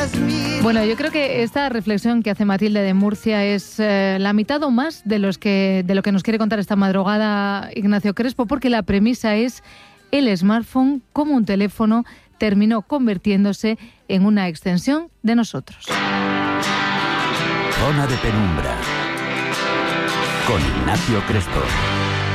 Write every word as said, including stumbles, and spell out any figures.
Bueno, yo creo que esta reflexión que hace Matilde de Murcia es eh, la mitad o más de, los que, de lo que nos quiere contar esta madrugada Ignacio Crespo, porque la premisa es el smartphone como un teléfono terminó convirtiéndose en una extensión de nosotros. Zona de Penumbra con Ignacio Crespo.